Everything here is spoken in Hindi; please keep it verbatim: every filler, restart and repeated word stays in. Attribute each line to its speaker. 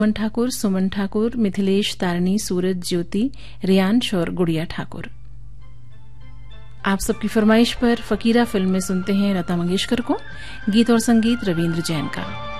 Speaker 1: पवन ठाकुर, सुमन ठाकुर, मिथिलेश, तारणी, सूरज, ज्योति, रियांश और गुड़िया ठाकुर। आप सबकी फरमाइश पर फकीरा फिल्म में सुनते हैं लता मंगेशकर को। गीत और संगीत रविंद्र जैन का।